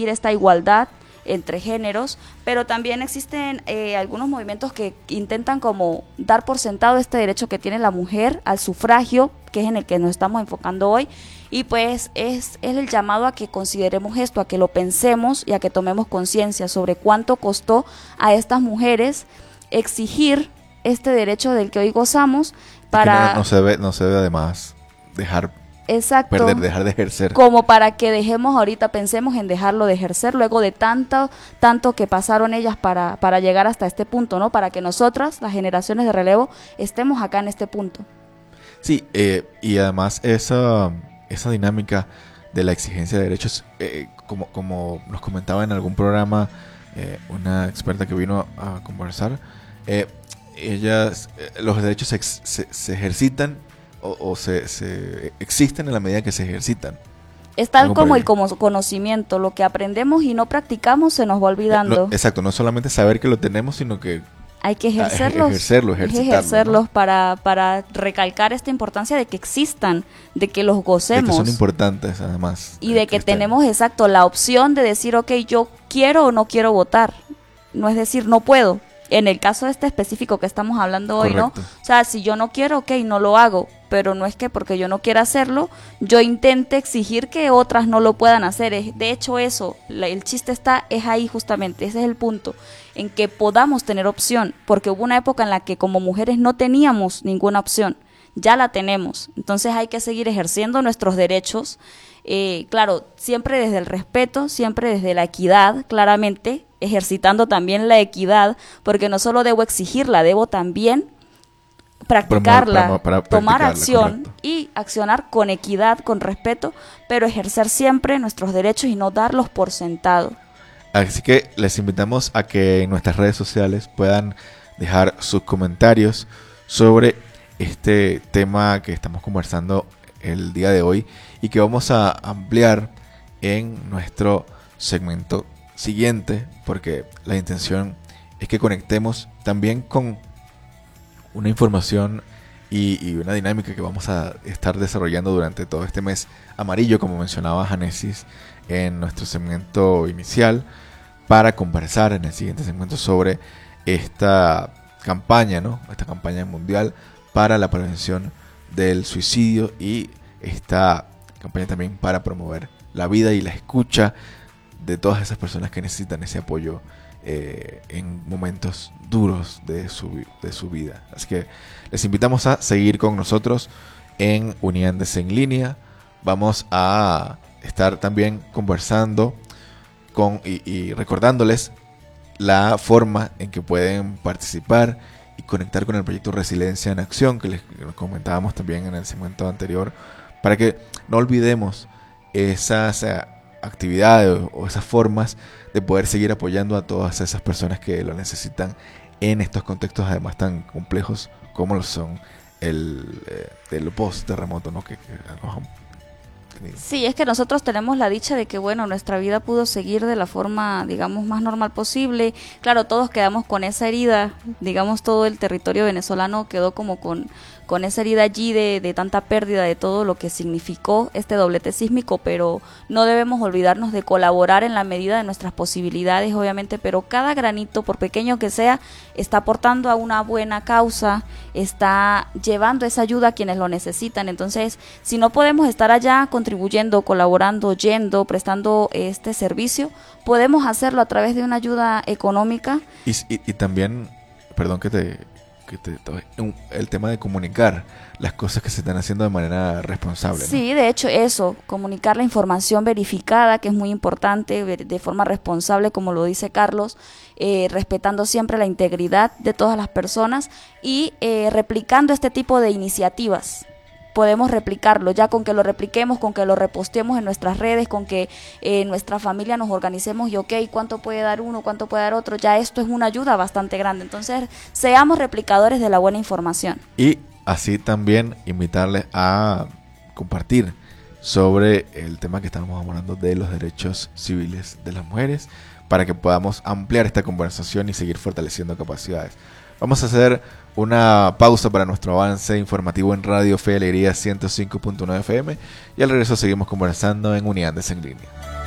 exigir esta igualdad entre géneros, pero también existen algunos movimientos que intentan como dar por sentado este derecho que tiene la mujer al sufragio, que es en el que nos estamos enfocando hoy, y pues es el llamado a que consideremos esto, a que lo pensemos y a que tomemos conciencia sobre cuánto costó a estas mujeres exigir este derecho del que hoy gozamos para... Que no se debe además dejar Exacto. dejar de ejercer. Como para que dejemos ahorita, pensemos en dejarlo de ejercer luego de tanto que pasaron ellas para llegar hasta este punto, ¿no? Para que nosotras, las generaciones de relevo, estemos acá en este punto. Sí, y además esa dinámica de la exigencia de derechos, como nos comentaba en algún programa una experta que vino a conversar, los derechos se ejercitan o se existen en la medida que se ejercitan. Es tal como el conocimiento, lo que aprendemos y no practicamos se nos va olvidando. Exacto, no solamente saber que lo tenemos, sino que hay que ejercerlos, ¿no? para recalcar esta importancia de que existan, de que los gocemos. De que son importantes, además. Y de que tenemos, exacto, la opción de decir, ok, yo quiero o no quiero votar. No es decir, no puedo. En el caso este específico que estamos hablando hoy, ¿no? O sea, si yo no quiero, ok, no lo hago. Pero no es que porque yo no quiera hacerlo, yo intente exigir que otras no lo puedan hacer. De hecho, el chiste es ahí justamente, ese es el punto, en que podamos tener opción, porque hubo una época en la que como mujeres no teníamos ninguna opción, ya la tenemos, entonces hay que seguir ejerciendo nuestros derechos, claro, siempre desde el respeto, siempre desde la equidad, claramente, ejercitando también la equidad, porque no solo debo exigirla, debo también practicarla, tomar acción, correcto, y accionar con equidad, con respeto, pero ejercer siempre nuestros derechos y no darlos por sentado. Así que les invitamos a que en nuestras redes sociales puedan dejar sus comentarios sobre este tema que estamos conversando el día de hoy y que vamos a ampliar en nuestro segmento siguiente, porque la intención es que conectemos también con una información y una dinámica que vamos a estar desarrollando durante todo este mes amarillo, como mencionaba Janesis en nuestro segmento inicial, para conversar en el siguiente segmento sobre esta campaña, ¿no? Esta campaña mundial para la prevención del suicidio y esta campaña también para promover la vida y la escucha de todas esas personas que necesitan ese apoyo en momentos duros de su vida. Así que les invitamos a seguir con nosotros en Uniandes en línea. Vamos a estar también conversando y recordándoles la forma en que pueden participar y conectar con el proyecto Resiliencia en Acción, que les comentábamos también en el segmento anterior, para que no olvidemos esas actividades o esas formas de poder seguir apoyando a todas esas personas que lo necesitan en estos contextos además tan complejos como lo son el post-terremoto, ¿no? que nos han tenido. Sí, es que nosotros tenemos la dicha de que, bueno, nuestra vida pudo seguir de la forma, digamos, más normal posible. Claro, todos quedamos con esa herida, digamos, todo el territorio venezolano quedó como con esa herida allí de tanta pérdida de todo lo que significó este doblete sísmico, pero no debemos olvidarnos de colaborar en la medida de nuestras posibilidades, obviamente, pero cada granito, por pequeño que sea, está aportando a una buena causa, está llevando esa ayuda a quienes lo necesitan. Entonces, si no podemos estar allá contribuyendo, colaborando, yendo, prestando este servicio, podemos hacerlo a través de una ayuda económica. Y también, perdón que el tema de comunicar las cosas que se están haciendo de manera responsable, ¿no? Sí, de hecho eso, comunicar la información verificada, que es muy importante, de forma responsable, como lo dice Carlos, respetando siempre la integridad de todas las personas y replicando este tipo de iniciativas. Podemos replicarlo, ya con que lo repliquemos, con que lo reposteemos en nuestras redes, con que en nuestra familia nos organicemos y ok, ¿cuánto puede dar uno, cuánto puede dar otro? Ya esto es una ayuda bastante grande. Entonces, seamos replicadores de la buena información. Y así también invitarles a compartir sobre el tema que estamos hablando de los derechos civiles de las mujeres, para que podamos ampliar esta conversación y seguir fortaleciendo capacidades. Vamos a hacer una pausa para nuestro avance informativo en Radio Fe y Alegría 105.9 FM y al regreso seguimos conversando en Uniandes en línea.